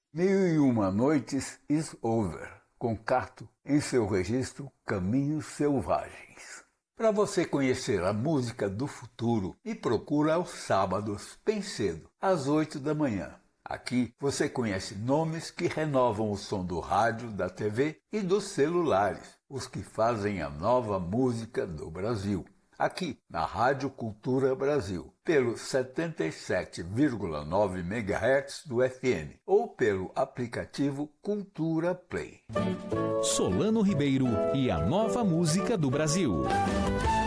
1001 Noites is Over, com Cato em seu registro Caminhos Selvagens. Para você conhecer a música do futuro, me procura aos sábados, bem cedo, às 8 da manhã. Aqui você conhece nomes que renovam o som do rádio, da TV e dos celulares, os que fazem a nova música do Brasil. Aqui na Rádio Cultura Brasil, pelo 77,9 MHz do FM ou pelo aplicativo Cultura Play. Solano Ribeiro e a nova música do Brasil.